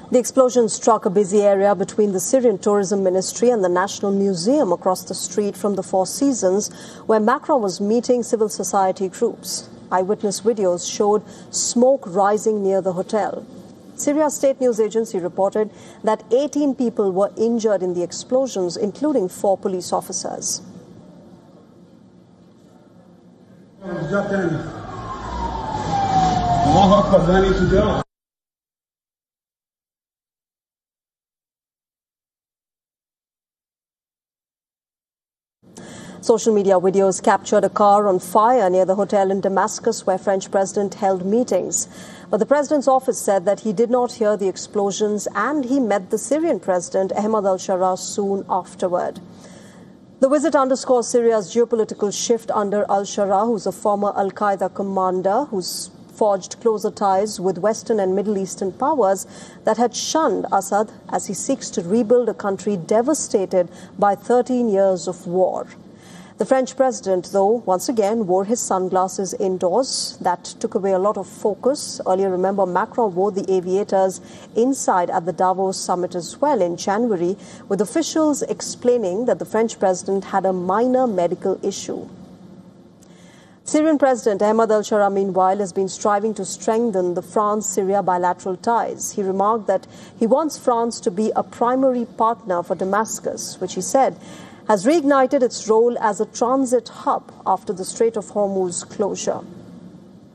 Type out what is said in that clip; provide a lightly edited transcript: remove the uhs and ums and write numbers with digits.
The explosion struck a busy area between the Syrian Tourism Ministry and the National Museum across the street from the Four Seasons, where Macron was meeting civil society groups. Eyewitness videos showed smoke rising near the hotel. Syria's state news agency reported that 18 people were injured in the explosions, including 4 police officers. Social media videos captured a car on fire near the hotel in Damascus where French President held meetings. But the president's office said that he did not hear the explosions and he met the Syrian president Ahmed al-Sharaa soon afterward. The visit underscores Syria's geopolitical shift under al-Sharaa, who's a former al-Qaeda commander who's forged closer ties with Western and Middle Eastern powers that had shunned Assad as he seeks to rebuild a country devastated by 13 years of war. The French president, though, once again wore his sunglasses indoors. That took away a lot of focus. Earlier, remember, Macron wore the aviators inside at the Davos summit as well in January, with officials explaining that the French president had a minor medical issue. Syrian President Ahmed al-Sharaa, meanwhile, has been striving to strengthen the France-Syria bilateral ties. He remarked that he wants France to be a primary partner for Damascus, which he said has reignited its role as a transit hub after the Strait of Hormuz closure.